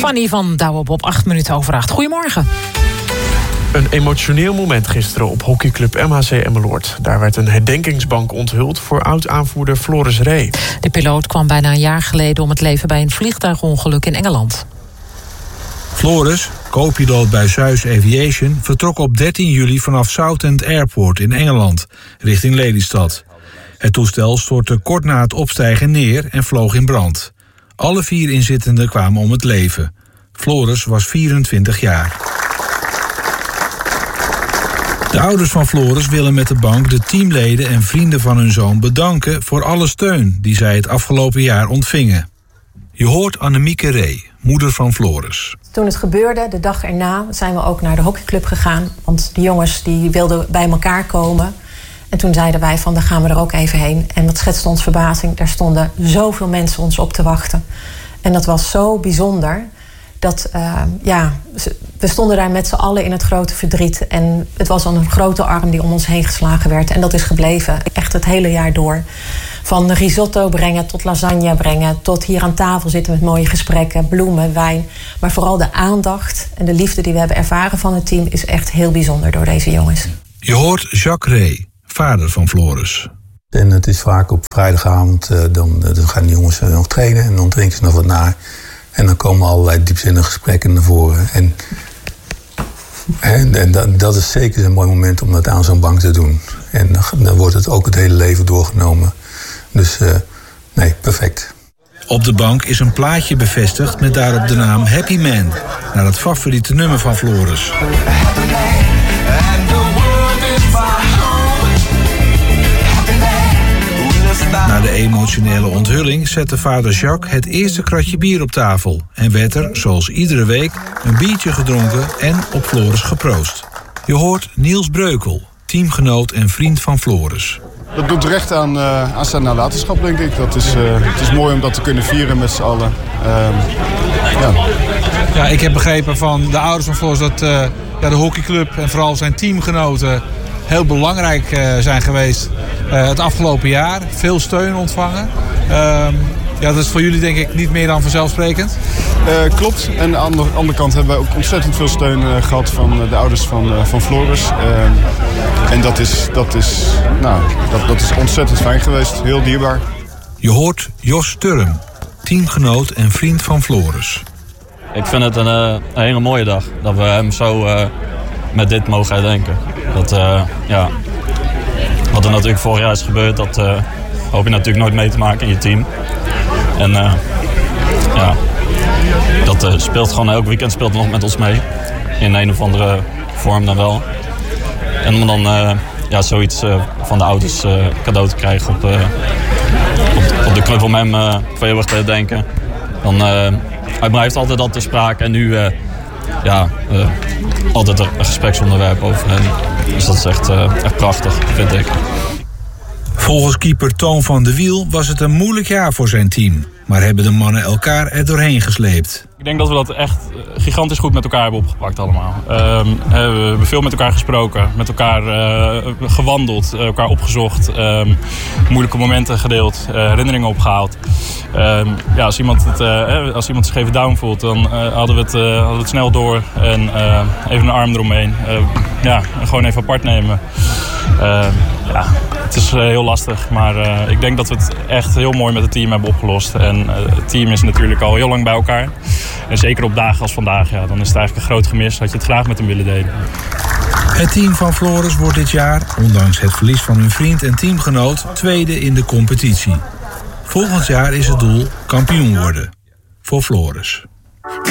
Fanny van Douwe op 8 minuten over 8. Goedemorgen. Een emotioneel moment gisteren op hockeyclub MHC Emmeloord. Daar werd een herdenkingsbank onthuld voor oud-aanvoerder Floris Rey. De piloot kwam bijna een jaar geleden om het leven bij een vliegtuigongeluk in Engeland. Floris, co-piloot bij Zeus Aviation, vertrok op 13 juli vanaf Southend Airport in Engeland, richting Lelystad. Het toestel stortte kort na het opstijgen neer en vloog in brand. Alle 4 inzittenden kwamen om het leven. Floris was 24 jaar. De ouders van Floris willen met de bank de teamleden en vrienden van hun zoon bedanken voor alle steun die zij het afgelopen jaar ontvingen. Je hoort Annemieke Rey, moeder van Floris. Toen het gebeurde, de dag erna, zijn we ook naar de hockeyclub gegaan. Want de jongens die wilden bij elkaar komen. En toen zeiden wij van, dan gaan we er ook even heen. En wat schetste ons verbazing, daar stonden zoveel mensen ons op te wachten. En dat was zo bijzonder. Dat, we stonden daar met z'n allen in het grote verdriet. En het was al een grote arm die om ons heen geslagen werd. En dat is gebleven, echt het hele jaar door. Van risotto brengen tot lasagne brengen, tot hier aan tafel zitten met mooie gesprekken, bloemen, wijn. Maar vooral de aandacht en de liefde die we hebben ervaren van het team is echt heel bijzonder door deze jongens. Je hoort Jacques Rey, vader van Floris. En het is vaak op vrijdagavond, dan gaan de jongens nog trainen en dan drinken ze nog wat na. En dan komen allerlei diepzinnige gesprekken naar voren. En dat is zeker een mooi moment om dat aan zo'n bank te doen. En dan wordt het ook het hele leven doorgenomen. Dus nee, perfect. Op de bank is een plaatje bevestigd met daarop de naam Happy Man, naar het favoriete nummer van Floris. Na de emotionele onthulling zette vader Jacques het eerste kratje bier op tafel en werd er, zoals iedere week, een biertje gedronken en op Floris geproost. Je hoort Niels Breukel, teamgenoot en vriend van Floris. Dat doet recht aan zijn nalatenschap, denk ik. Het is mooi om dat te kunnen vieren met z'n allen. Ja, ik heb begrepen van de ouders van Floris dat de hockeyclub en vooral zijn teamgenoten heel belangrijk zijn geweest het afgelopen jaar. Veel steun ontvangen. Dat is voor jullie denk ik niet meer dan vanzelfsprekend. Klopt. En aan de andere kant hebben we ook ontzettend veel steun gehad van de ouders van Floris. En dat is ontzettend fijn geweest. Heel dierbaar. Je hoort Jos Sturm, teamgenoot en vriend van Floris. Ik vind het een hele mooie dag dat we hem zo met dit mogen herdenken. Wat er natuurlijk vorig jaar is gebeurd, dat hoop je natuurlijk nooit mee te maken in je team. En dat speelt gewoon elk weekend speelt nog met ons mee. In een of andere vorm dan wel. En om dan zoiets van de ouders cadeau te krijgen op de club om hem voor eeuwig te herdenken. Dan hij blijft altijd al ter sprake en nu altijd een gespreksonderwerp over hem. Dus dat is echt prachtig, vind ik. Volgens keeper Toon van de Wiel was het een moeilijk jaar voor zijn team. Maar hebben de mannen elkaar er doorheen gesleept. Ik denk dat we dat echt gigantisch goed met elkaar hebben opgepakt allemaal. We hebben veel met elkaar gesproken, met elkaar gewandeld, elkaar opgezocht. Moeilijke momenten gedeeld, herinneringen opgehaald. Als iemand zich even down voelt, dan hadden we het snel door. En even een arm eromheen. En gewoon even apart nemen. Het is heel lastig, maar ik denk dat we het echt heel mooi met het team hebben opgelost. En het team is natuurlijk al heel lang bij elkaar. En zeker op dagen als vandaag, dan is het eigenlijk een groot gemis. Had je het graag met hem willen delen. Het team van Floris wordt dit jaar, ondanks het verlies van hun vriend en teamgenoot, tweede in de competitie. Volgend jaar is het doel kampioen worden. Voor Floris.